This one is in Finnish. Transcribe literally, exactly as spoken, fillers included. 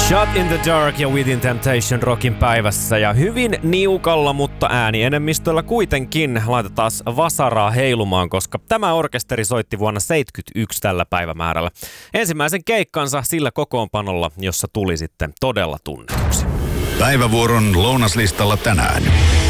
Shot in the Dark ja Within Temptation Rockin päivässä ja hyvin niukalla, mutta äänienemmistöllä kuitenkin laitetaan vasaraa heilumaan, koska tämä orkesteri soitti vuonna seitsemänkymmentäyksi tällä päivämäärällä ensimmäisen keikkansa sillä kokoonpanolla, jossa tuli sitten todella tunnetuksi. Päivävuoron lounaslistalla tänään.